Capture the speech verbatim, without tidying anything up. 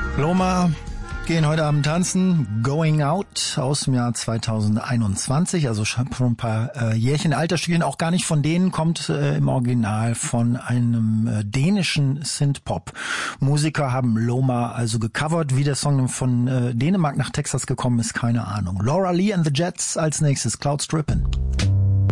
Loma gehen heute Abend tanzen. Going Out aus dem Jahr zweitausendeinundzwanzig, also schon ein paar äh, Jährchen alter, spielen auch gar nicht von denen, kommt äh, im Original von einem äh, dänischen Synthpop-Musiker, haben Loma also gecovert. Wie der Song von äh, Dänemark nach Texas gekommen ist, keine Ahnung. Laura Lee and the Jets als nächstes, Cloud Strippin'.